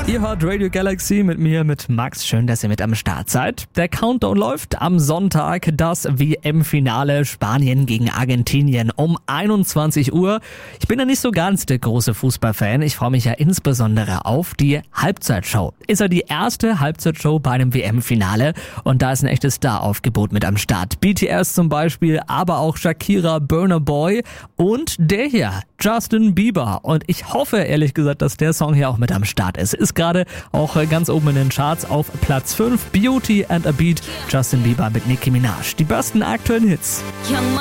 Ihr hört Radio Galaxy mit mir, mit Max. Schön, dass ihr mit am Start seid. Der Countdown läuft am Sonntag. Das WM-Finale Spanien gegen Argentinien um 21 Uhr. Ich bin ja nicht so ganz der große Fußballfan. Ich freue mich ja insbesondere auf die Halbzeitshow. Ist ja die erste Halbzeitshow bei einem WM-Finale und da ist ein echtes Star-Aufgebot mit am Start. BTS zum Beispiel, aber auch Shakira, Burna Boy und der hier, Justin Bieber. Und ich hoffe ehrlich gesagt, dass der Song hier auch mit am Start ist. Ist gerade auch ganz oben in den Charts auf Platz 5. Beauty and a Beat, Justin Bieber mit Nicki Minaj. Die besten aktuellen Hits.